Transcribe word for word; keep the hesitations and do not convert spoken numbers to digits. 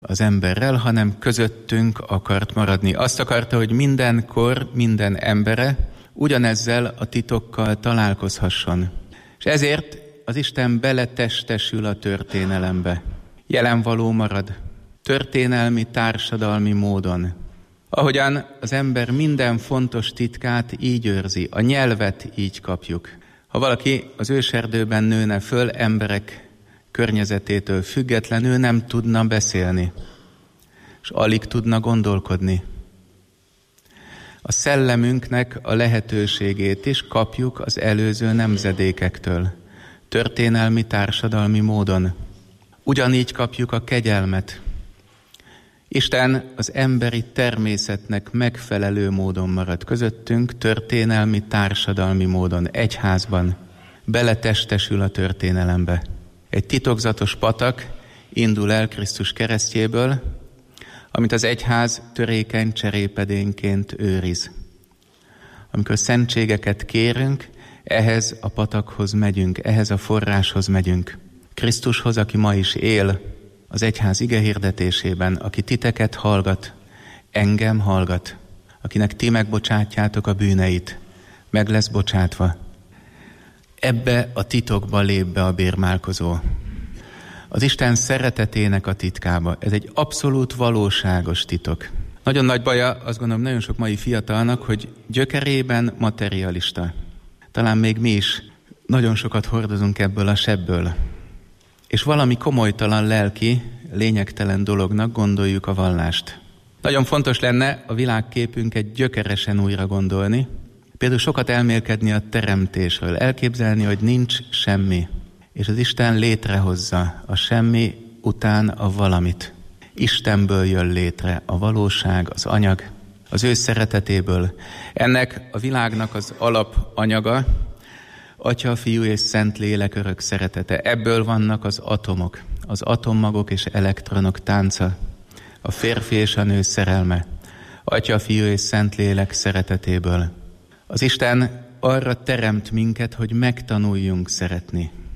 az emberrel, hanem közöttünk akart maradni. Azt akarta, hogy mindenkor, minden embere ugyanezzel a titokkal találkozhasson. És ezért az Isten beletestesül a történelembe. Jelenvaló marad, történelmi, társadalmi módon. Ahogyan az ember minden fontos titkát így őrzi, a nyelvet így kapjuk. Ha valaki az őserdőben nőne föl, emberek környezetétől függetlenül nem tudna beszélni, és alig tudna gondolkodni. A szellemünknek a lehetőségét is kapjuk az előző nemzedékektől, történelmi, társadalmi módon. Ugyanígy kapjuk a kegyelmet. Isten az emberi természetnek megfelelő módon marad közöttünk, történelmi, társadalmi módon, egyházban, beletestesül a történelembe. Egy titokzatos patak indul el Krisztus keresztjéből, amit az egyház törékeny cserépedénként őriz. Amikor szentségeket kérünk, ehhez a patakhoz megyünk, ehhez a forráshoz megyünk. Krisztushoz, aki ma is él az egyház igehirdetésében, aki titeket hallgat, engem hallgat, akinek ti megbocsátjátok a bűneit, meg lesz bocsátva. Ebbe a titokba lép be a bérmálkozó. Az Isten szeretetének a titkába. Ez egy abszolút valóságos titok. Nagyon nagy baja, azt gondolom, nagyon sok mai fiatalnak, hogy gyökerében materialista. Talán még mi is nagyon sokat hordozunk ebből a sebből. És valami komolytalan lelki, lényegtelen dolognak gondoljuk a vallást. Nagyon fontos lenne a világképünket gyökeresen újra gondolni. Például sokat elmélkedni a teremtésről, elképzelni, hogy nincs semmi, és az Isten létrehozza a semmi után a valamit. Istenből jön létre a valóság, az anyag, az ő szeretetéből. Ennek a világnak az alapanyaga, Atya, Fiú és Szentlélek örök szeretete. Ebből vannak az atomok, az atommagok és elektronok tánca, a férfi és a nő szerelme, Atya, Fiú és Szentlélek szeretetéből. Az Isten arra teremt minket, hogy megtanuljunk szeretni.